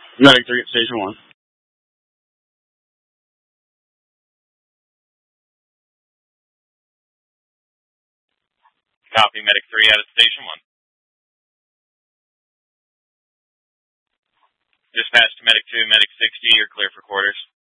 Medic 3 at Station 1. Copy, Medic 3 out of Station 1. Dispatch to Medic 2, Medic 60, you're clear for quarters.